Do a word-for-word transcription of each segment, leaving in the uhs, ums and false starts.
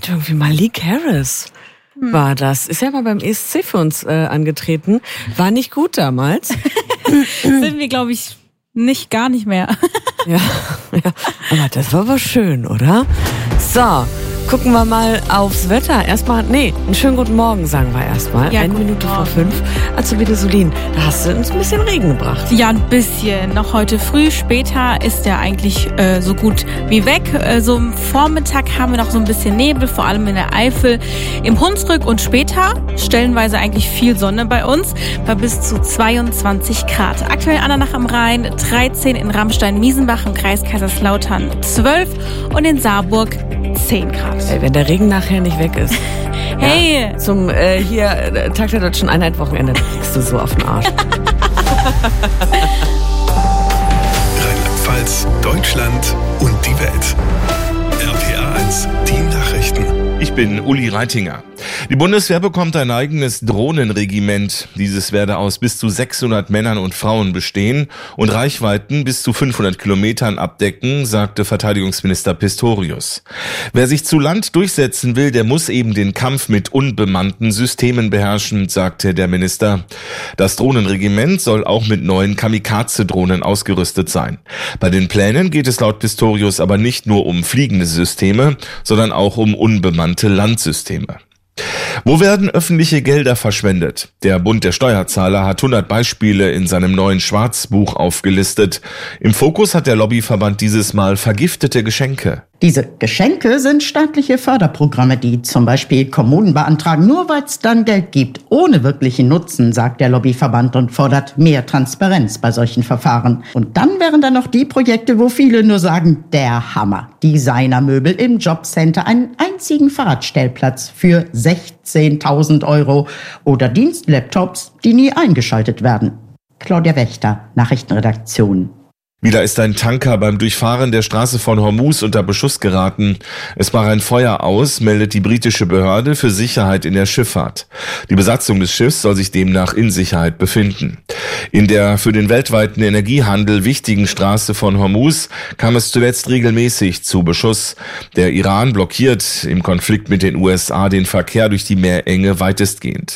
mit irgendwie Malik Harris. Hm. War das. Ist ja mal beim E S C für uns äh, angetreten. War nicht gut damals. Sind wir, glaube ich, nicht, gar nicht mehr. ja, ja, aber das war aber schön, oder? So, gucken wir mal aufs Wetter. Erstmal, nee, einen schönen guten Morgen sagen wir erstmal. Ja, Eine Minute vor fünf. Also wieder Solin, da hast du uns ein bisschen Regen gebracht. Ja, ein bisschen. Noch heute früh, später ist der eigentlich äh, so gut wie weg. Äh, so am Vormittag haben wir noch so ein bisschen Nebel, vor allem in der Eifel. Im Hunsrück und später stellenweise eigentlich viel Sonne bei uns, bei bis zu zweiundzwanzig Grad. Aktuell Andernach am Rhein, dreizehn in Ramstein-Miesenbach im Kreis Kaiserslautern, zwölf und in Saarburg zehn Grad. Ey, wenn der Regen nachher nicht weg ist. Hey! Ja, zum äh, hier äh, Tag der Deutschen Einheit Wochenende kriegst du so auf den Arsch. Rheinland-Pfalz, Deutschland und die Welt. R P A eins, die Nachrichten. Ich bin Uli Reitinger. Die Bundeswehr bekommt ein eigenes Drohnenregiment. Dieses werde aus bis zu sechshundert Männern und Frauen bestehen und Reichweiten bis zu fünfhundert Kilometern abdecken, sagte Verteidigungsminister Pistorius. Wer sich zu Land durchsetzen will, der muss eben den Kampf mit unbemannten Systemen beherrschen, sagte der Minister. Das Drohnenregiment soll auch mit neuen Kamikaze-Drohnen ausgerüstet sein. Bei den Plänen geht es laut Pistorius aber nicht nur um fliegende Systeme, sondern auch um unbemannte Landsysteme. Wo werden öffentliche Gelder verschwendet? Der Bund der Steuerzahler hat hundert Beispiele in seinem neuen Schwarzbuch aufgelistet. Im Fokus hat der Lobbyverband dieses Mal vergiftete Geschenke. Diese Geschenke sind staatliche Förderprogramme, die zum Beispiel Kommunen beantragen, nur weil es dann Geld gibt, ohne wirklichen Nutzen, sagt der Lobbyverband und fordert mehr Transparenz bei solchen Verfahren. Und dann wären da noch die Projekte, wo viele nur sagen, der Hammer. Designermöbel im Jobcenter, einen einzigen Fahrradstellplatz für sechzehntausend Euro oder Dienstlaptops, die nie eingeschaltet werden. Claudia Wächter, Nachrichtenredaktion. Wieder ist ein Tanker beim Durchfahren der Straße von Hormuz unter Beschuss geraten. Es brach ein Feuer aus, meldet die britische Behörde für Sicherheit in der Schifffahrt. Die Besatzung des Schiffs soll sich demnach in Sicherheit befinden. In der für den weltweiten Energiehandel wichtigen Straße von Hormuz kam es zuletzt regelmäßig zu Beschuss. Der Iran blockiert im Konflikt mit den U S A den Verkehr durch die Meerenge weitestgehend.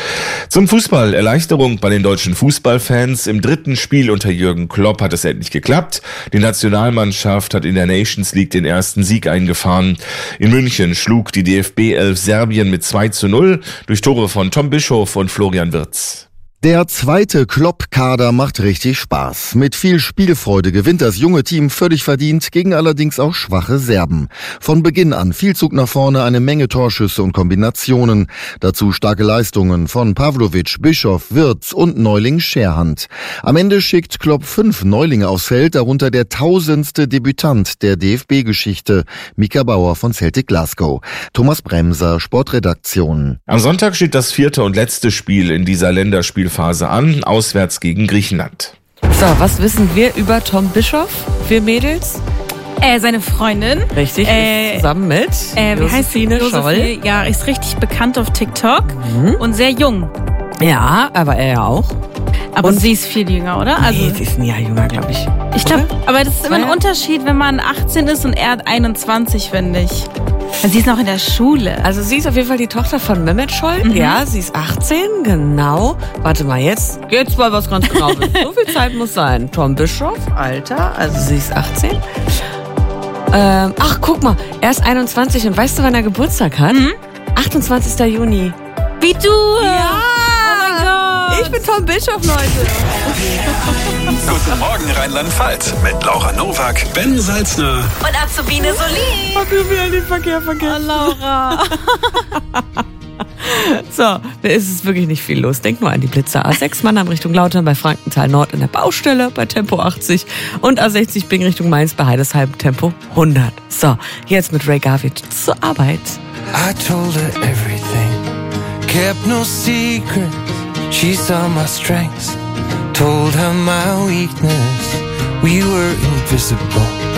Zum Fußball. Erleichterung bei den deutschen Fußballfans. Im dritten Spiel unter Jürgen Klopp hat es endlich geklappt. Die Nationalmannschaft hat in der Nations League den ersten Sieg eingefahren. In München schlug die D F B elf Serbien mit zwei zu null durch Tore von Tom Bischof und Florian Wirtz. Der zweite Klopp-Kader macht richtig Spaß. Mit viel Spielfreude gewinnt das junge Team völlig verdient gegen allerdings auch schwache Serben. Von Beginn an viel Zug nach vorne, eine Menge Torschüsse und Kombinationen. Dazu starke Leistungen von Pavlovic, Bischof, Wirtz und Neuling Scherhand. Am Ende schickt Klopp fünf Neulinge aufs Feld, darunter der tausendste Debütant der D F B-Geschichte, Mika Bauer von Celtic Glasgow. Thomas Bremser, Sportredaktion. Am Sonntag steht das vierte und letzte Spiel in dieser Länderspielphase an, auswärts gegen Griechenland. So, was wissen wir über Tom Bischof, wir Mädels? Äh, seine Freundin. Richtig, äh, zusammen mit äh, wie heißt sie? Scholl. Ja, ist richtig bekannt auf TikTok mhm. und sehr jung. Ja, aber er ja auch. Aber und sie ist viel jünger, oder? Also, nee, sie ist ein Jahr jünger, glaube ich. Ich glaube, aber das ist immer ein Unterschied, wenn man achtzehn ist und er hat einundzwanzig, finde ich. Sie ist noch in der Schule. Also sie ist auf jeden Fall die Tochter von Mehmet Scholl. Mhm. Ja, sie ist achtzehn, genau. Warte mal, jetzt jetzt mal was ganz genau. So viel Zeit muss sein. Tom Bischof, Alter, also sie ist achtzehn. Ähm, ach, guck mal, er ist einundzwanzig und weißt du, wann er Geburtstag hat? Mhm. achtundzwanzigster Juni. Wie du? Ja! Oh mein Gott! Ich bin Tom Bischof, Leute. Guten Morgen Rheinland-Pfalz mit Laura Nowak, Ben Salzner und Azubine Solin. Hab ich wieder den Verkehr vergessen. Oh, Laura. So, da ist es wirklich nicht viel los. Denk nur an die Blitzer. A sechs Mannheim Richtung Lautern bei Frankenthal Nord in der Baustelle bei Tempo achtzig und A sechzig Bing Richtung Mainz bei Heidesheim Tempo hundert. So, jetzt mit Ray Garvey zur Arbeit. I told her everything, kept no secret. She saw my strengths, told her my weakness. We were invisible.